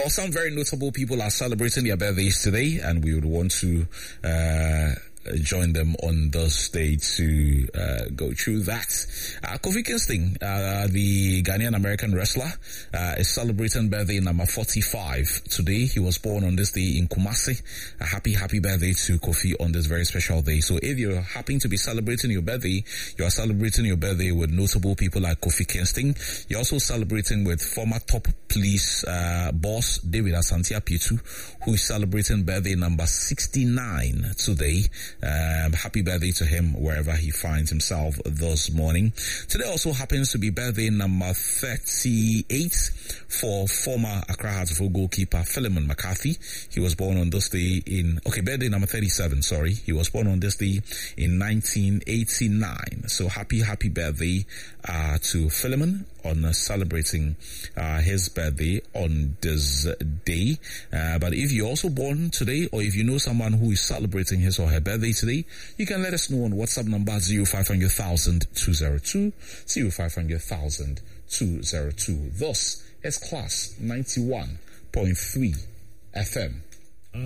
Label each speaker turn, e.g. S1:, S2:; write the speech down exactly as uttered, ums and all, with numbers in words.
S1: Well, some very notable people are celebrating their birthdays today, and we would want to uh join them on this day to uh, go through that. Uh, Kofi Kingston, uh, the Ghanaian American wrestler, uh, is celebrating birthday number forty-five today. He was born on this day in Kumasi. A happy, happy birthday to Kofi on this very special day. So if you're happy to be celebrating your birthday, you are celebrating your birthday with notable people like Kofi Kingston. You're also celebrating with former top police uh, boss David Asante Apitu, who is celebrating birthday number sixty-nine today. Um, happy birthday to him wherever he finds himself this morning. Today also happens to be birthday number thirty-eight for former Accra Hearts of Oak goalkeeper Philemon McCarthy. He was born on this day in, okay, birthday number thirty-seven, sorry. He was born on this day in nineteen eighty-nine. So happy, happy birthday uh, to Philemon on uh, celebrating uh, his birthday on this day. Uh, but if you're also born today, or if you know someone who is celebrating his or her birthday today, you can let us know on WhatsApp number zero five hundred thousand two zero two, zero five hundred thousand two zero two. Thus, it's Class ninety-one point three F M.